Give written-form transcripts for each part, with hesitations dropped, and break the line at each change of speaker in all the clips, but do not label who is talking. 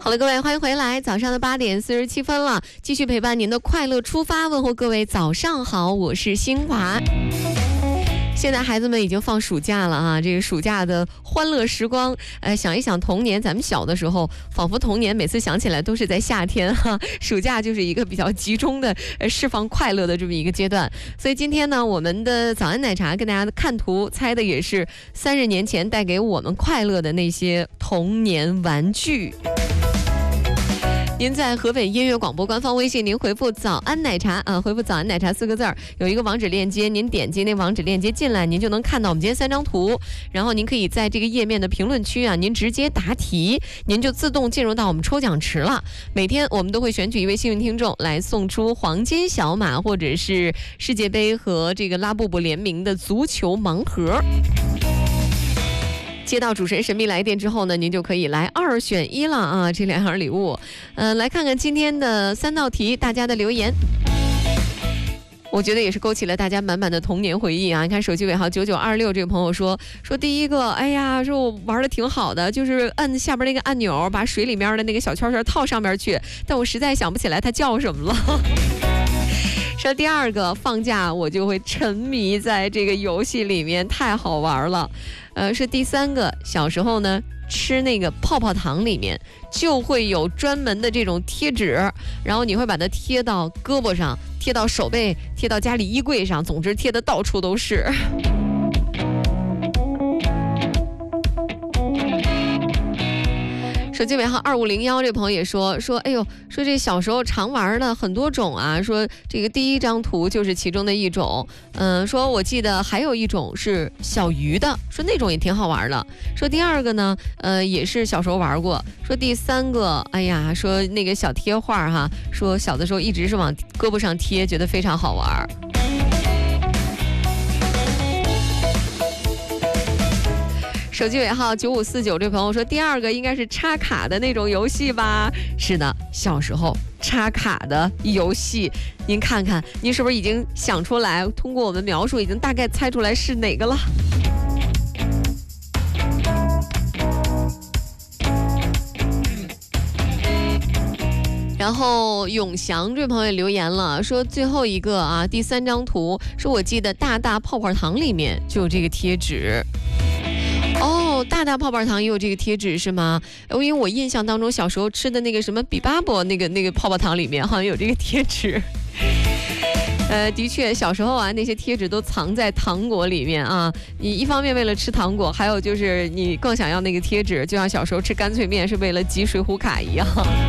好了，各位，欢迎回来。早上的8点47分了，继续陪伴您的快乐出发，问候各位早上好，我是新华。现在孩子们已经放暑假了啊，这个暑假的欢乐时光，想一想童年，咱们小的时候，仿佛童年每次想起来都是在夏天哈，暑假就是一个比较集中的释放快乐的这么一个阶段。所以今天呢，我们的早安奶茶跟大家看图猜的也是30年前带给我们快乐的那些童年玩具。您在河北音乐广播官方微信，您回复早安奶茶回复早安奶茶4个字，有一个网址链接，您点击那网址链接进来，您就能看到我们今天3张图，然后您可以在这个页面的评论区啊，您直接答题，您就自动进入到我们抽奖池了。每天我们都会选取一位幸运听众来送出黄金小马或者是世界杯和这个拉布布联名的足球盲盒。接到主持人神秘来电之后呢，您就可以来2选1了啊！这2样礼物，来看看今天的3道题，大家的留言，我觉得也是勾起了大家满满的童年回忆啊！你看手机尾号9926这个朋友说第一个，哎呀，说我玩的挺好的，就是按下边那个按钮，把水里面的那个小圈圈套上面去，但我实在想不起来它叫什么了。说第二个，放假我就会沉迷在这个游戏里面，太好玩了。是第三个，小时候呢吃那个泡泡糖里面就会有专门的这种贴纸，然后你会把它贴到胳膊上，贴到手背，贴到家里衣柜上，总之贴的到处都是。手机尾号2501这朋友也说，哎呦，说这小时候常玩的很多种啊，说这个第一张图就是其中的一种，说我记得还有一种是小鱼的，说那种也挺好玩的。说第二个呢，也是小时候玩过。说第三个，哎呀，说那个小贴画哈，说小的时候一直是往胳膊上贴，觉得非常好玩。手机尾号9549这朋友说，第二个应该是插卡的那种游戏吧？是的，小时候插卡的游戏，您看看，您是不是已经想出来？通过我们描述，已经大概猜出来是哪个了？然后永祥这朋友留言了，说最后一个啊，第3张图，说我记得大大泡泡糖里面就有这个贴纸。哦，大大泡泡糖也有这个贴纸是吗？因为我印象当中小时候吃的那个什么比巴卜那个泡泡糖里面好像有这个贴纸。的确，小时候啊，那些贴纸都藏在糖果里面啊。你一方面为了吃糖果，还有就是你更想要那个贴纸，就像小时候吃干脆面是为了集水浒卡一样。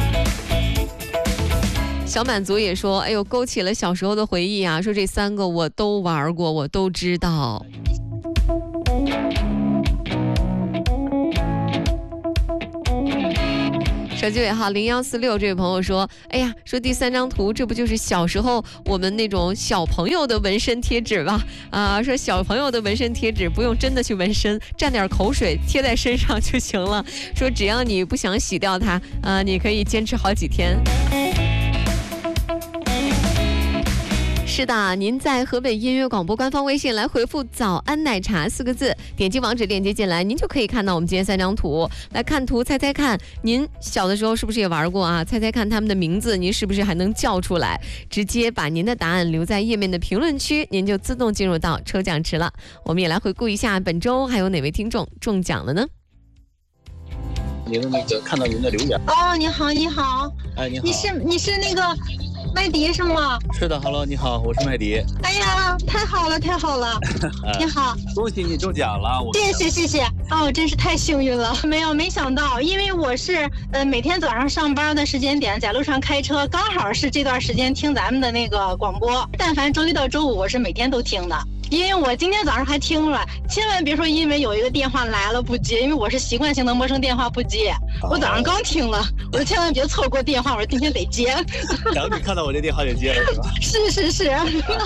小满足也说，哎呦，勾起了小时候的回忆啊，说这3个我都玩过，我都知道。手机尾号0146这位朋友说，哎呀，说第3张图，这不就是小时候我们那种小朋友的纹身贴纸吧？说小朋友的纹身贴纸不用真的去纹身，蘸点口水贴在身上就行了。说只要你不想洗掉它，你可以坚持好几天。是的，您在河北音乐广播官方微信来回复早安奶茶4个字，点击网址链接进来，您就可以看到我们今天3张图。来看图猜猜看，您小的时候是不是也玩过啊？猜猜看他们的名字，您是不是还能叫出来？直接把您的答案留在页面的评论区，您就自动进入到抽奖池了。我们也来回顾一下本周还有哪位听众中奖了呢？
您的那个看到您的留言。
哦，你好，你好。
哎，你好。
你是那个麦迪是吗？
是的 ，Hello， 你好，我是麦迪。
哎呀，太好了，太好了！你好，
恭喜你中奖了！
谢谢。哦，真是太幸运了。没想到，因为我是每天早上上班的时间点在路上开车，刚好是这段时间听咱们的那个广播。但凡周一到周五，我是每天都听的。因为我今天早上还听了，千万别说因为有一个电话来了不接，因为我是习惯性的陌生电话不接。我早上刚听了，我说千万别错过电话，我说今天得接。
然后你看到我这电话就接了是吧？
是。行，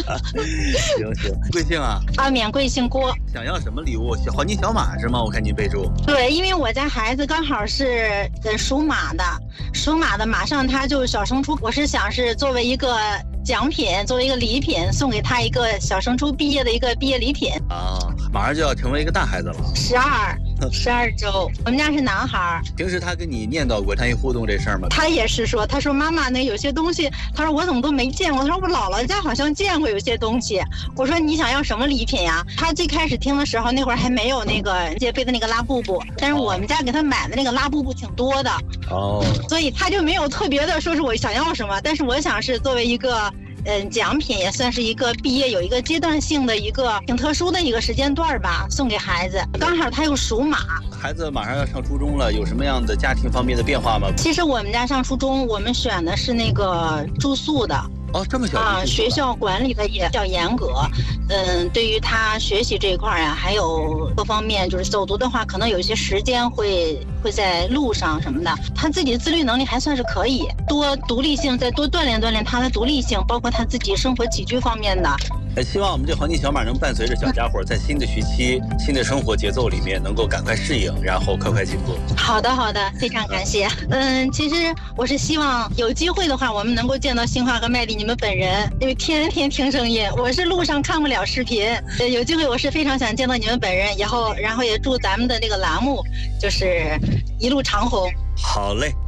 贵姓啊？
免贵姓郭。
想要什么礼物？黄金小马是吗？我看您备注。
对，因为我家孩子刚好是属马的，马上他就小升初，我是想是作为一个奖品，作为一个礼品，送给他一个小升初毕业的一个毕业礼品。
马上就要成为一个大孩子了。
12。 12周，我们家是男孩。
平时他跟你念叨过参与互动这事儿吗？
他也是说，他说妈妈那有些东西，他说我怎么都没见过，他说我姥姥家好像见过有些东西。我说你想要什么礼品呀？他最开始听的时候，那会儿还没有那个界杯的那个拉布布，但是我们家给他买的那个拉布布挺多的，所以他就没有特别的说是我想要什么，但是我想是作为一个。奖品也算是一个毕业有一个阶段性的一个挺特殊的一个时间段吧，送给孩子。刚好他又属马，
孩子马上要上初中了，有什么样的家庭方面的变化吗？
其实我们家上初中，我们选的是那个住宿的。
这么小啊，
学校管理的也比较严格，对于他学习这一块呀，还有各方面，就是走读的话，可能有一些时间会在路上什么的。他自己的自律能力还算是可以，多独立性，再多锻炼锻炼他的独立性，包括他自己生活起居方面的。
希望我们这黄金小马能伴随着小家伙在新的学期、新的生活节奏里面能够赶快适应，然后快快进步。
好的，非常感谢。其实我是希望有机会的话，我们能够见到新华和麦丽你们本人，因为天天听声音，我是路上看不了视频。有机会我是非常想见到你们本人，然后也祝咱们的这个栏目就是一路长红。
好嘞。